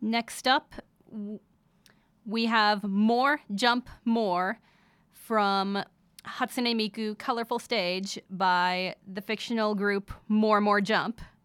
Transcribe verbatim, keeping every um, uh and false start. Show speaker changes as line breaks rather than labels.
Next up, w- we have More Jump More from Hatsune Miku Colorful Stage by the fictional group More More Jump.